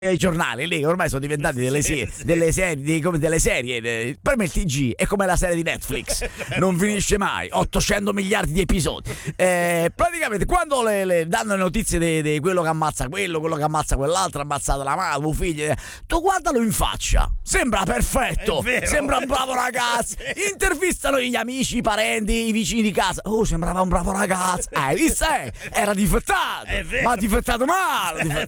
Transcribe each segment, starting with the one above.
i giornali lì ormai sono diventati delle serie. Per me il TG è come la serie di Netflix, non finisce mai, 800 miliardi di episodi. Praticamente quando le danno le notizie di quello che ammazza quello che ammazza quell'altro, ha ammazzato la madre, un figlio, tu guardalo in faccia, sembra perfetto, sembra un bravo ragazzo. Intervistano gli amici, i parenti, i vicini di casa, sembrava un bravo ragazzo, visto? Era difettato, ma difettato male,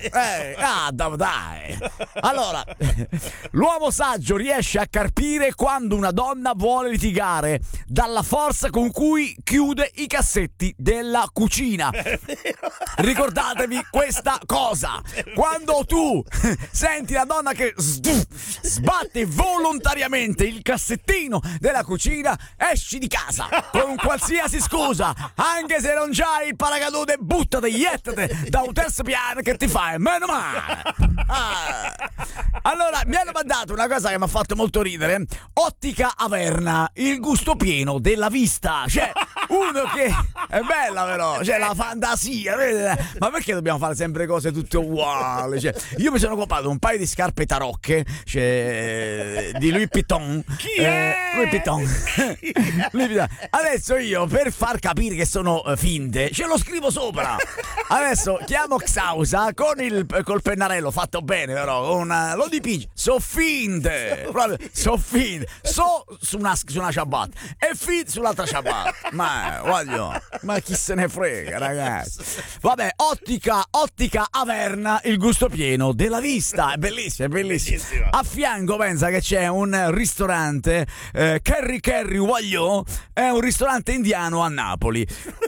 dai. Allora, l'uomo saggio riesce a capire quando una donna vuole litigare dalla forza con cui chiude i cassetti della cucina. Ricordatevi questa cosa: quando tu senti la donna che sbatte volontariamente il cassettino della cucina, esci di casa con qualsiasi scusa, anche se non c'hai il paracadute, buttati, iettati da un terzo piano che ti fai meno male. Allora, mi hanno mandato una cosa che mi ha fatto molto ridere. Ottica Averna, il gusto pieno della vista. Cioè, uno che è bella però, c'è la fantasia, vede? Ma perché dobbiamo fare sempre cose tutte uguali? Cioè, io mi sono comprato un paio di scarpe tarocche, di Louis Vuitton. Chi è? Louis Vuitton. Adesso io, per far capire che sono finte, ce lo scrivo sopra. Adesso chiamo Xausa col pennarello fatto bene, però lo dipinge. So finte, su una ciabatta e finte sull'altra ciabatta. Ma chi se ne frega, ragazzi. Vabbè, ottica Averna, il gusto pieno della vista. È bellissimo, è bellissimo. A fianco pensa che c'è un ristorante, Curry Voglio, è un ristorante indiano a Napoli.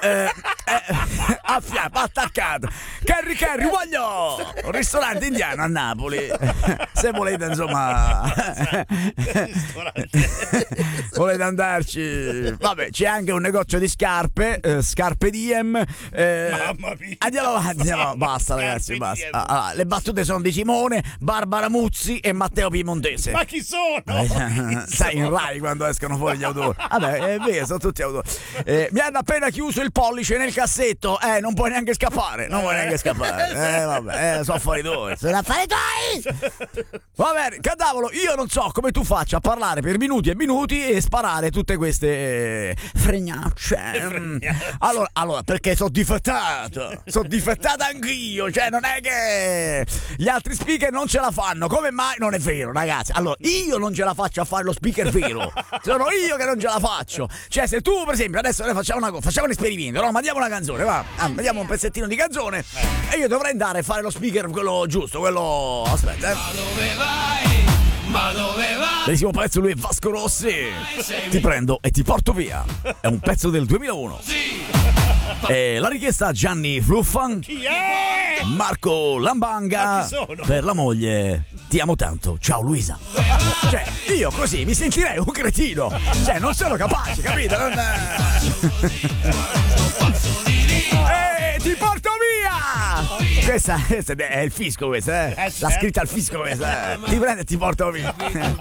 A fianco, attaccato, Curry Voglio, un ristorante indiano a Napoli. Se volete, insomma, volete andarci. Vabbè, c'è anche un negozio di scarpe, Scarpe Diem. Mamma mia. Andiamo avanti, basta ragazzi, basta. Allora, le battute sono di Simone, Barbara Muzzi e Matteo Piemontese. Ma chi sono? Sai, in Rai quando escono fuori gli autori. Vabbè, è vero, sono tutti autori. Mi hanno appena chiuso il pollice nel cassetto. Non puoi neanche scappare. Vabbè, sono fuori d'ora. Sono affari tuoi. Va bene, cadavolo, io non so come tu faccia a parlare per minuti e minuti e sparare tutte queste fregnacce. Allora, perché sono difettato anch'io. Cioè, non è che gli altri speaker non ce la fanno. Come mai? Non è vero, ragazzi. Allora, io non ce la faccio a fare lo speaker vero. Sono io che non ce la faccio. Cioè, se tu, per esempio, adesso noi facciamo un esperimento, no? Mandiamo una canzone, va. Mandiamo un pezzettino di canzone e io dovrei andare a fare lo speaker, quello giusto, quello. Aspetta, Ma dove vai? Bellissimo pezzo, lui è Vasco Rossi. Ti prendo e ti porto via. È un pezzo del 2001. E la richiesta Gianni Fluffan. Chi è? Marco Lambanga. Ma chi sono? Per la moglie. Ti amo tanto. Ciao Luisa. Cioè, io così mi sentirei un cretino. Cioè, non sono capace, capito? Ti porto via! Questa è il fisco, questa, L'ha scritta al fisco, questa. Ti prende e ti porto via.